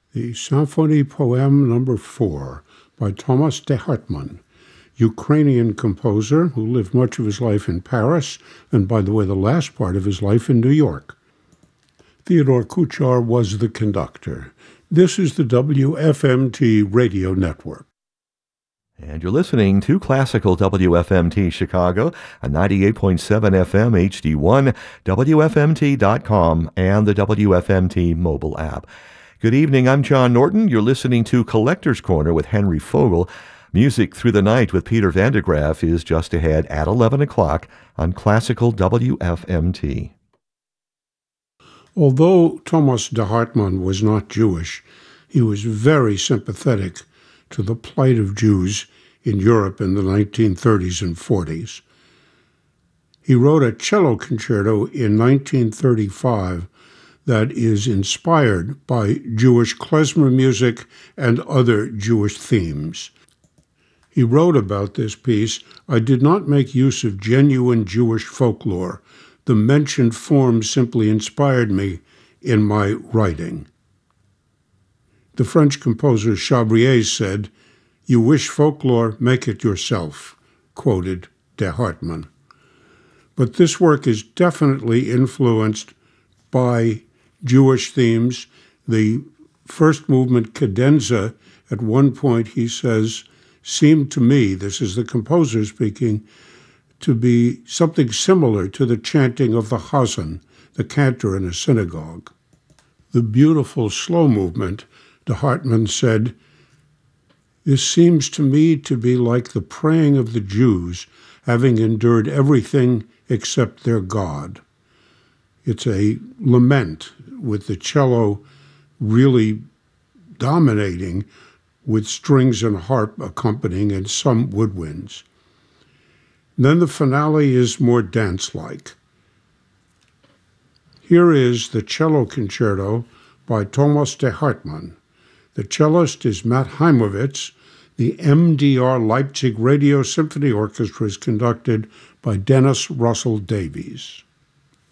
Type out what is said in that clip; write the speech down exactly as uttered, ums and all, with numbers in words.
the Symphonie Poème Number four by Thomas de Hartmann, Ukrainian composer who lived much of his life in Paris and, by the way, the last part of his life in New York. Theodore Kuchar was the conductor. This is the W F M T Radio Network. And you're listening to Classical W F M T Chicago, a ninety-eight point seven F M H D one, W F M T dot com, and the W F M T mobile app. Good evening, I'm John Norton. You're listening to Collector's Corner with Henry Fogel. Music Through the Night with Peter Van de Graaff is just ahead at eleven o'clock on Classical W F M T. Although Thomas de Hartmann was not Jewish, he was very sympathetic to the plight of Jews in Europe in the nineteen thirties and forties. He wrote a cello concerto in nineteen thirty-five that is inspired by Jewish klezmer music and other Jewish themes. He wrote about this piece, "I did not make use of genuine Jewish folklore. The mentioned form simply inspired me in my writing." The French composer Chabrier said, "You wish folklore, make it yourself," quoted de Hartmann. But this work is definitely influenced by Jewish themes. The first movement, cadenza, at one point he says, seemed to me, this is the composer speaking, to be something similar to the chanting of the Chazan, the cantor in a synagogue. The beautiful slow movement, de Hartmann said, "This seems to me to be like the praying of the Jews, having endured everything except their God." It's a lament with the cello really dominating, with strings and harp accompanying and some woodwinds. Then the finale is more dance-like. Here is the cello concerto by Thomas de Hartmann. The cellist is Matt Heimovitz. The M D R Leipzig Radio Symphony Orchestra is conducted by Dennis Russell Davies.